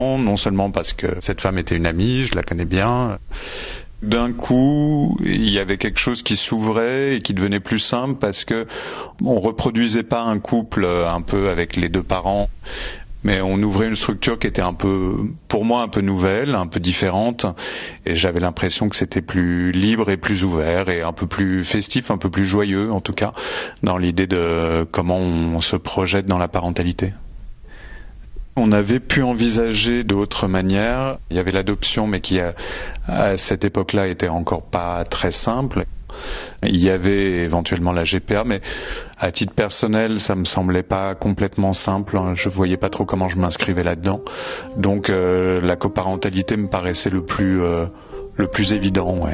Non seulement parce que cette femme était une amie, je la connais bien. D'un coup, il y avait quelque chose qui s'ouvrait et qui devenait plus simple parce que on reproduisait pas un couple un peu avec les deux parents, mais on ouvrait une structure qui était un peu, pour moi, un peu nouvelle, un peu différente, et j'avais l'impression que c'était plus libre et plus ouvert et un peu plus festif, un peu plus joyeux, en tout cas, dans l'idée de comment on se projette dans la parentalité. On avait pu envisager d'autres manières. Il y avait l'adoption, mais qui à cette époque-là était encore pas très simple. Il y avait éventuellement la GPA, mais à titre personnel, ça me semblait pas complètement simple. Je voyais pas trop comment je m'inscrivais là-dedans. Donc la coparentalité me paraissait le plus évident, ouais.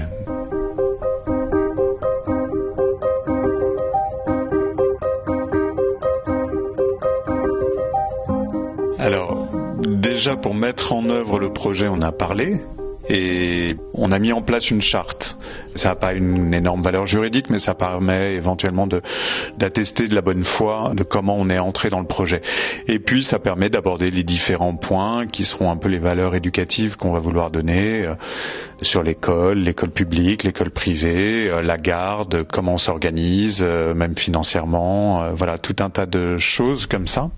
Alors, déjà pour mettre en œuvre le projet, on a parlé et on a mis en place une charte. Ça n'a pas une énorme valeur juridique, mais ça permet éventuellement d'attester de la bonne foi de comment on est entré dans le projet. Et puis ça permet d'aborder les différents points qui seront un peu les valeurs éducatives qu'on va vouloir donner sur l'école publique, l'école privée, la garde, comment on s'organise, même financièrement, voilà, tout un tas de choses comme ça.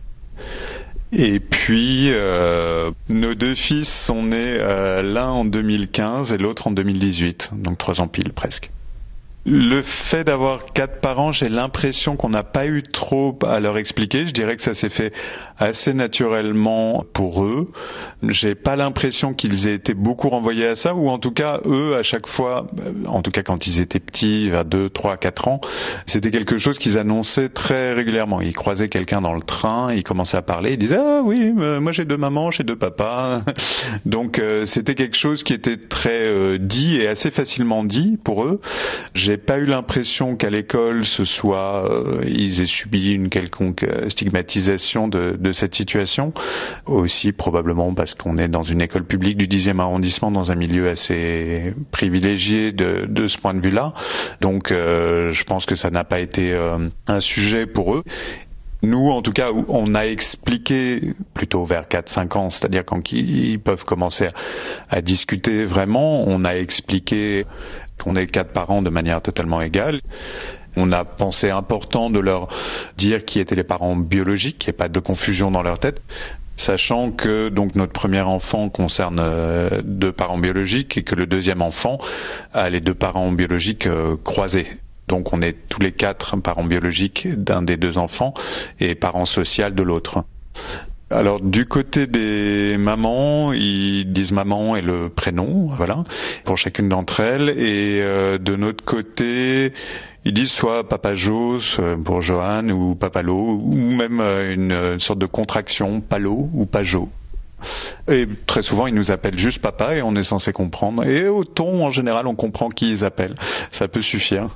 Et puis, nos deux fils sont nés l'un en 2015 et l'autre en 2018, donc 3 ans pile presque. Le fait d'avoir 4 parents, j'ai l'impression qu'on n'a pas eu trop à leur expliquer. Je dirais que ça s'est fait assez naturellement pour eux. J'ai pas l'impression qu'ils aient été beaucoup renvoyés à ça, ou en tout cas, eux, à chaque fois, en tout cas quand ils étaient petits, vers 2, 3, 4 ans, c'était quelque chose qu'ils annonçaient très régulièrement. Ils croisaient quelqu'un dans le train, ils commençaient à parler, ils disaient « Ah oui, moi j'ai 2 mamans, j'ai 2 papas ». Donc c'était quelque chose qui était très dit et assez facilement dit pour eux. J'ai pas eu l'impression qu'à l'école ils aient subi une quelconque stigmatisation de cette situation. Aussi probablement parce qu'on est dans une école publique du 10e arrondissement, dans un milieu assez privilégié de ce point de vue-là. Donc je pense que ça n'a pas été un sujet pour eux. Nous, en tout cas, on a expliqué plutôt vers 4-5 ans, c'est-à-dire quand ils peuvent commencer à discuter vraiment, on a expliqué qu'on est 4 parents de manière totalement égale. On a pensé important de leur dire qui étaient les parents biologiques, qu'il n'y ait pas de confusion dans leur tête, sachant que donc notre premier enfant concerne 2 parents biologiques et que le deuxième enfant a les 2 parents biologiques croisés. Donc on est tous les 4 parents biologiques d'un des 2 enfants et parents social de l'autre. Alors du côté des mamans, ils disent maman et le prénom, voilà, pour chacune d'entre elles. Et de notre côté, ils disent soit Papa Jo pour Johan ou Papalo, ou même une sorte de contraction, Palo ou Pajo. Et très souvent, ils nous appellent juste papa et on est censé comprendre. Et au ton, en général, on comprend qui ils appellent. Ça peut suffire.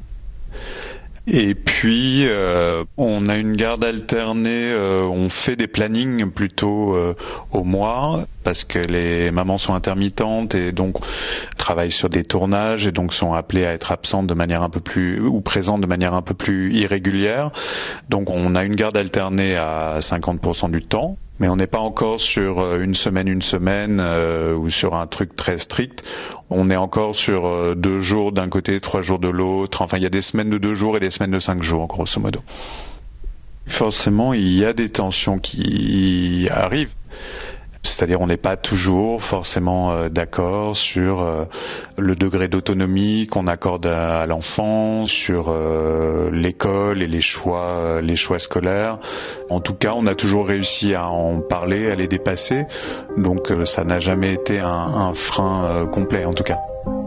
Et puis on a une garde alternée, on fait des plannings plutôt au mois parce que les mamans sont intermittentes et donc travaillent sur des tournages et donc sont appelées à être absentes de manière un peu plus ou présentes de manière un peu plus irrégulière. Donc on a une garde alternée à 50% du temps. Mais on n'est pas encore sur une semaine ou sur un truc très strict. On est encore sur 2 jours d'un côté, 3 jours de l'autre. Enfin, il y a des semaines de 2 jours et des semaines de 5 jours, grosso modo. Forcément, il y a des tensions qui arrivent. C'est-à-dire on n'est pas toujours forcément d'accord sur le degré d'autonomie qu'on accorde à l'enfant, sur l'école et les choix scolaires. En tout cas, on a toujours réussi à en parler, à les dépasser. Donc ça n'a jamais été un frein complet en tout cas.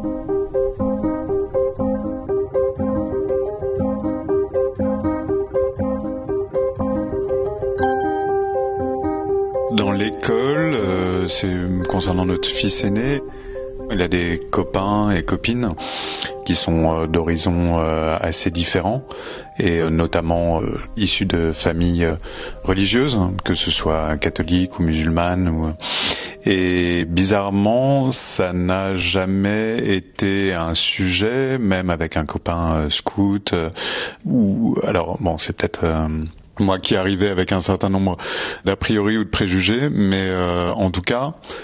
Dans l'école, c'est concernant notre fils aîné, il a des copains et copines qui sont d'horizons assez différents et notamment issus de familles religieuses, que ce soit catholiques ou musulmanes. Et bizarrement, ça n'a jamais été un sujet, même avec un copain scout. Alors bon, c'est peut-être moi qui arrivais avec un certain nombre d'a priori ou de préjugés, mais en tout cas,